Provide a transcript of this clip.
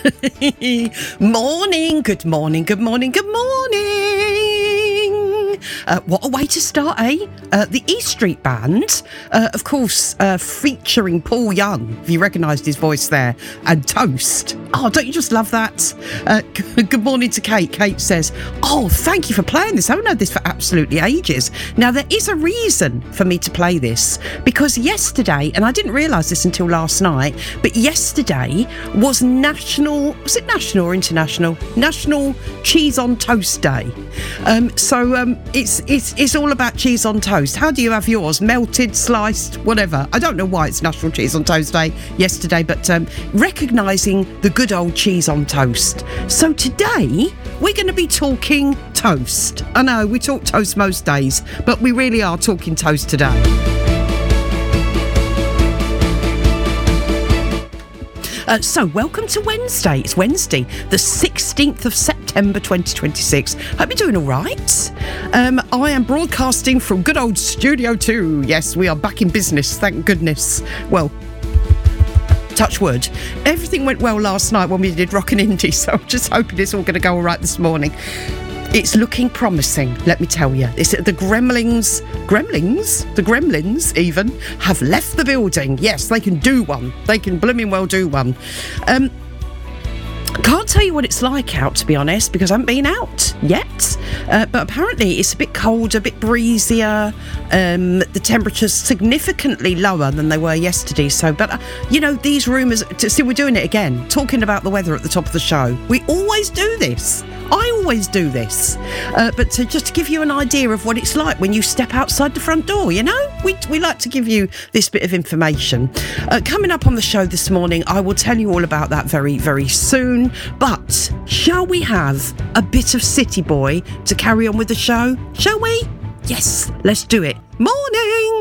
Morning, good morning, good morning, good morning. What a way to start, eh? The E Street Band, of course, featuring Paul Young, if you recognised his voice there, and Toast. Oh, don't you just love that? Good morning to Kate. Kate says, oh, thank you for playing this. I haven't heard this for absolutely ages. Now, there is a reason for me to play this, because yesterday, and I didn't realise this until last night, but yesterday was National or International? National Cheese on Toast Day. It's all about cheese on toast. How do you have yours? Melted, sliced, whatever. I don't know why it's National Cheese on Toast Day yesterday, but recognising the good old cheese on toast. So today we're going to be talking toast. I know we talk toast most days, but we really are talking toast today. So welcome to Wednesday. It's Wednesday, the 16th of September 2026. Hope you're doing all right. I am broadcasting from good old Studio 2. Yes, we are back in business, thank goodness. Well, touch wood. Everything went well last night when we did Rock and Indie, so I'm just hoping it's all going to go all right this morning. It's looking promising, let me tell you. The Gremlins even, have left the building. Yes, they can do one. They can blooming well do one. Can't tell you what it's like out, to be honest, because I haven't been out yet. But apparently it's a bit colder, a bit breezier. The temperature's significantly lower than they were yesterday. So, but these rumours. See, we're doing it again, talking about the weather at the top of the show. We always do this. I always do this. But just to give you an idea of what it's like when you step outside the front door, we like to give you this bit of information. Coming up on the show this morning, I will tell you all about that very, very soon. But shall we have a bit of City Boy to carry on with the show? Shall we? Yes, let's do it. Morning!